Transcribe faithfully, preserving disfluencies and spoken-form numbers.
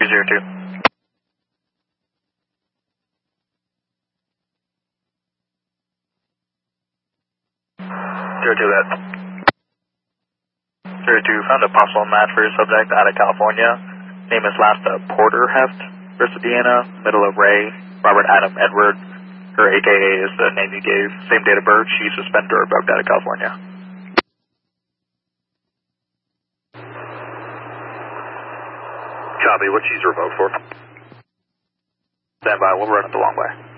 zero two. Zero two, that. Zero two, found a possible match for your subject out of California. Name is last uh, Porter Heft, Pasadena, middle of Ray, Robert Adam Edward. Her A K A is the name you gave. Same date of birth. She's suspended or revoked out of California. Copy, what she's revoked for? Stand by, we'll run it the long way.